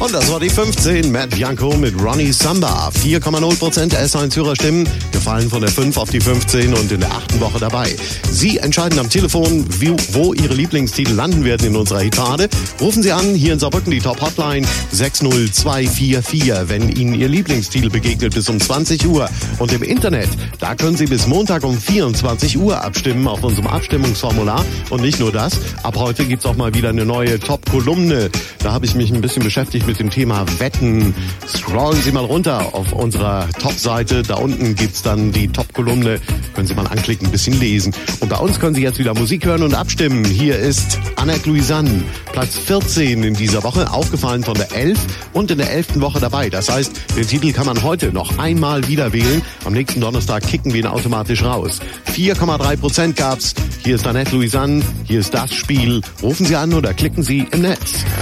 Und das war die 15, Matt Bianco mit Ronnie Samba. 4,0% S1 Hörerstimmen, gefallen von der 5 auf die 15 und in der 8. Woche dabei. Sie entscheiden am Telefon, wo Ihre Lieblingstitel landen werden in unserer Hitparade. Rufen Sie an, hier in Saarbrücken die Top-Hotline 60244, wenn Ihnen Ihr Lieblingstitel begegnet bis um 20 Uhr. Und im Internet, da können Sie bis Montag um 24 Uhr abstimmen auf unserem Abstimmungsformular. Und nicht nur das, ab heute gibt's auch mal wieder eine neue Top-Kolumne. Da habe ich mich ein bisschen beschäftigt mit dem Thema Wetten. Scrollen Sie mal runter auf unserer Top-Seite. Da unten gibt's dann die Top-Kolumne. Können Sie mal anklicken, ein bisschen lesen. Und bei uns können Sie jetzt wieder Musik hören und abstimmen. Hier ist Annette Louisanne, Platz 14 in dieser Woche, aufgefallen von der 11 und in der 11. Woche dabei. Das heißt, den Titel kann man heute noch einmal wieder wählen. Am nächsten Donnerstag kicken wir ihn automatisch raus. 4,3% gab's. Hier ist Annette Louisanne. Hier ist das Spiel. Rufen Sie an oder klicken Sie im Netz.